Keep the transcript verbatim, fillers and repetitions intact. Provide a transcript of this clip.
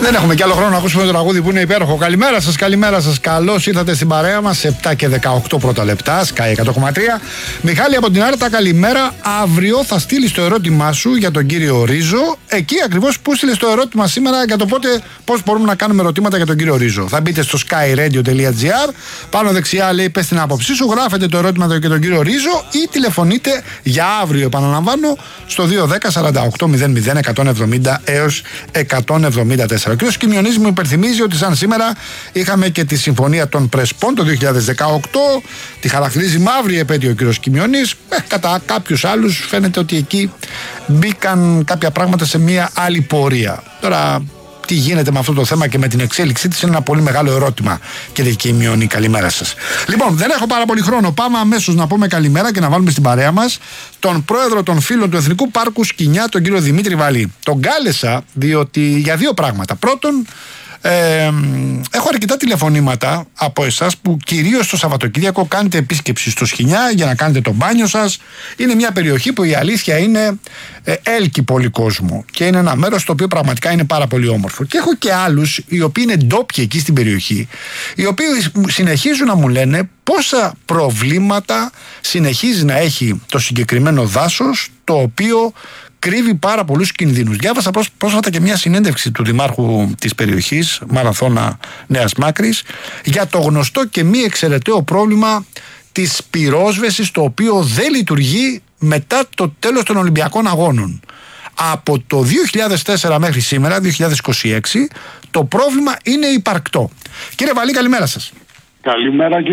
Δεν έχουμε κι άλλο χρόνο να ακούσουμε το τραγούδι που είναι υπέροχο. Καλημέρα σας, καλημέρα σας. Καλώς ήρθατε στην παρέα μας. επτά και δεκαοκτώ πρώτα λεπτά, Sky εκατό κόμμα τρία. Μιχάλη από την Άρτα, καλημέρα. Αύριο θα στείλεις το ερώτημά σου για τον κύριο Ρίζο. Εκεί ακριβώς που στείλες το ερώτημα σήμερα για το πότε, πώς μπορούμε να κάνουμε ερωτήματα για τον κύριο Ρίζο. Θα μπείτε στο skyradio τελεία gr. Πάνω δεξιά λέει πες την άποψή σου. Γράφετε το ερώτημα για τον κύριο Ρίζο ή τηλεφωνείτε για αύριο, επαναλαμβάνω, στο δύο δέκα σαράντα οκτώ μηδέν μηδέν εκατόν εβδομήντα έως εκατόν εβδομήντα τέσσερα. Ο κ. Κιμιονής μου υπενθυμίζει ότι σαν σήμερα είχαμε και τη Συμφωνία των Πρεσπών το δύο χιλιάδες δεκαοκτώ. Τη χαρακτηρίζει μαύρη επέτειο ο κ. Κιμιονής. Ε, κατά κάποιους άλλους φαίνεται ότι εκεί μπήκαν κάποια πράγματα σε μια άλλη πορεία. Τώρα, τι γίνεται με αυτό το θέμα και με την εξέλιξή της είναι ένα πολύ μεγάλο ερώτημα, κύριε Κιμιονή. Καλημέρα σας. Λοιπόν, δεν έχω πάρα πολύ χρόνο. Πάμε αμέσως να πούμε καλημέρα και να βάλουμε στην παρέα μας τον πρόεδρο των φίλων του Εθνικού Πάρκου Σκοινιά, τον κύριο Δημήτρη Βαλή. Τον κάλεσα διότι για δύο πράγματα. Πρώτον, Ε, έχω αρκετά τηλεφωνήματα από εσάς που κυρίως το Σαββατοκύριακο κάνετε επίσκεψη στο Σκοινιά για να κάνετε το μπάνιο σας. Είναι μια περιοχή που η αλήθεια είναι ε, έλκει πολύ κόσμο και είναι ένα μέρος το οποίο πραγματικά είναι πάρα πολύ όμορφο. Και έχω και άλλους οι οποίοι είναι ντόπιοι εκεί στην περιοχή, οι οποίοι συνεχίζουν να μου λένε πόσα προβλήματα συνεχίζει να έχει το συγκεκριμένο δάσος, το οποίο κρύβει πάρα πολλούς κινδύνους. Διάβασα πρόσφατα και μια συνέντευξη του δημάρχου της περιοχής, Μαραθώνα Νέας Μάκρης, για το γνωστό και μη εξαιρεταίο πρόβλημα της πυρόσβεσης, το οποίο δεν λειτουργεί μετά το τέλος των Ολυμπιακών Αγώνων. Από το δύο χιλιάδες τέσσερα μέχρι σήμερα, δύο χιλιάδες είκοσι έξι, το πρόβλημα είναι υπαρκτό. Κύριε Βαλή, καλημέρα σας. Καλημέρα.